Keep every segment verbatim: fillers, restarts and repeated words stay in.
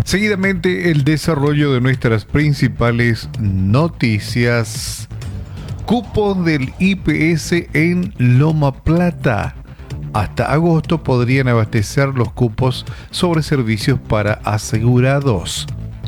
Seguidamente, el desarrollo de nuestras principales noticias. Cupos del I P S en Loma Plata. Hasta agosto podrían abastecer los cupos sobre servicios para asegurados.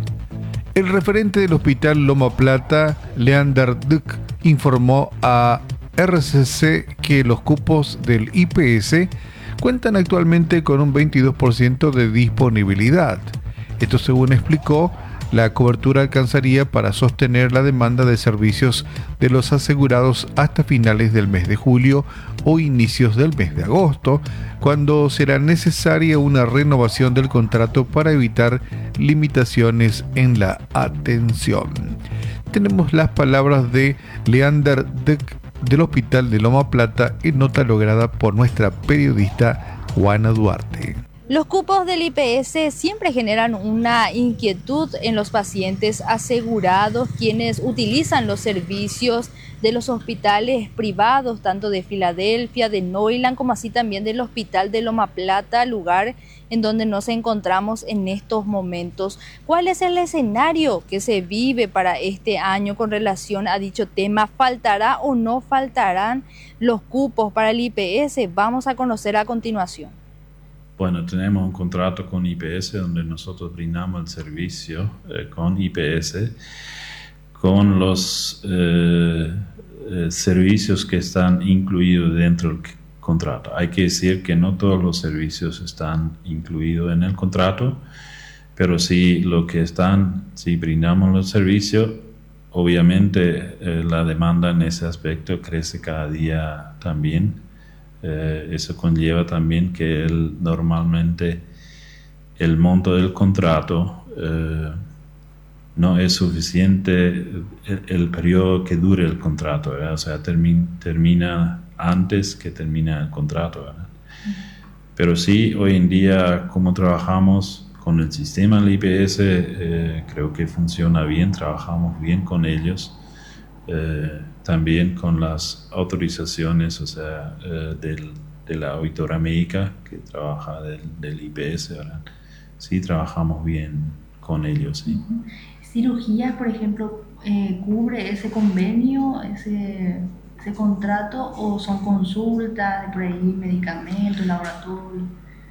El referente del Hospital Loma Plata, Leander Duck, informó a R C C que los cupos del I P S cuentan actualmente con un veintidós por ciento de disponibilidad. Esto, según explicó, la cobertura alcanzaría para sostener la demanda de servicios de los asegurados hasta finales del mes de julio o inicios del mes de agosto, cuando será necesaria una renovación del contrato para evitar limitaciones en la atención. Tenemos las palabras de Leander Deck del Hospital de Loma Plata en nota lograda por nuestra periodista Juana Duarte. Los cupos del I P S siempre generan una inquietud en los pacientes asegurados, quienes utilizan los servicios de los hospitales privados, tanto de Filadelfia, de Neuland, como así también del Hospital de Loma Plata, lugar en donde nos encontramos en estos momentos. ¿Cuál es el escenario que se vive para este año con relación a dicho tema? ¿Faltará o no faltarán los cupos para el I P S? Vamos a conocer a continuación. Bueno, tenemos un contrato con I P S donde nosotros brindamos el servicio eh, con I P S, con los eh, eh, servicios que están incluidos dentro del contrato. Hay que decir que no todos los servicios están incluidos en el contrato, pero sí lo que están, si brindamos los servicios, obviamente eh, la demanda en ese aspecto crece cada día también. Eh, eso conlleva también que el, normalmente el monto del contrato eh, no es suficiente el, el periodo que dure el contrato, ¿verdad? O sea, termi, termina antes que termina el contrato, ¿verdad? Uh-huh. Pero sí, hoy en día, como trabajamos con el sistema del I P S, eh, creo que funciona bien, trabajamos bien con ellos. Eh, también con las autorizaciones, o sea, eh, del, de la auditora médica que trabaja del, del I P S, ¿verdad? Sí, trabajamos bien con ellos, sí. Uh-huh. ¿Cirugías, por ejemplo, eh, cubre ese convenio, ese, ese contrato, o son consultas, por ahí medicamentos, laboratorio?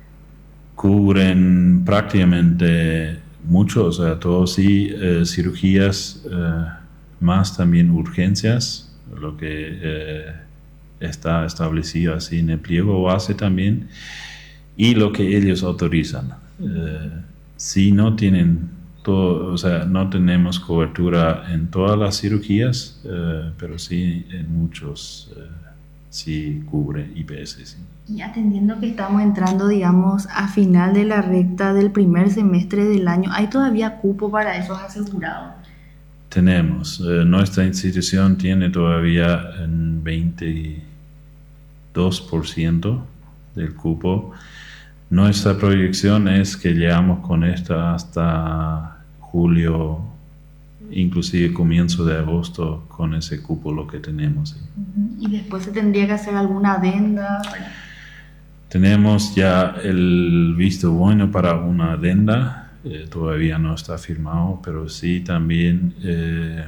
Cubren prácticamente mucho, o sea, todo sí, eh, cirugías, eh, más también urgencias, lo que eh, está establecido así en el pliego base también, y lo que ellos autorizan. Eh, si no tienen todo, o sea, no tenemos cobertura en todas las cirugías, eh, pero sí en muchos eh, sí cubre I P S. Sí. Y atendiendo que estamos entrando, digamos, a final de la recta del primer semestre del año, ¿hay todavía cupo para esos asegurados? Tenemos, eh, nuestra institución tiene todavía un veintidós por ciento del cupo. Nuestra proyección es que llegamos con esta hasta julio, inclusive comienzo de agosto, con ese cupo lo que tenemos. ¿Sí? Uh-huh. ¿Y después se tendría que hacer alguna adenda? Tenemos ya el visto bueno para una adenda. Eh, todavía no está firmado, pero sí también eh,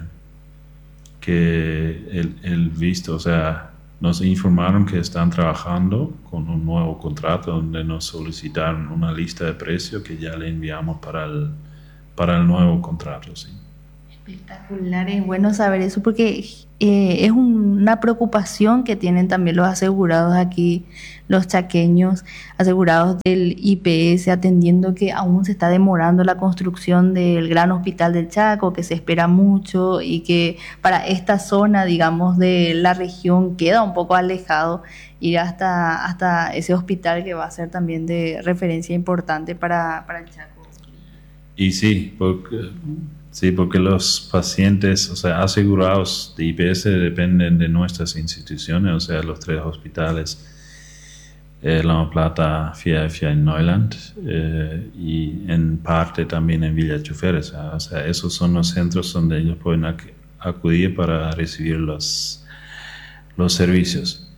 que el, el visto, o sea, nos informaron que están trabajando con un nuevo contrato donde nos solicitaron una lista de precios que ya le enviamos para el, para el nuevo contrato, sí. Espectacular, es bueno saber eso porque eh, es una preocupación que tienen también los asegurados aquí, los chaqueños asegurados del I P S, atendiendo que aún se está demorando la construcción del gran hospital del Chaco, que se espera mucho y que para esta zona, digamos, de la región queda un poco alejado ir hasta, hasta ese hospital que va a ser también de referencia importante para, para el Chaco. Y sí, porque... Sí, porque los pacientes, o sea, asegurados de I P S dependen de nuestras instituciones, o sea, los tres hospitales, eh, Loma Plata, Filadelfia y Neuland, eh, y en parte también en Villa Choferes. O sea, esos son los centros donde ellos pueden ac- acudir para recibir los, los servicios.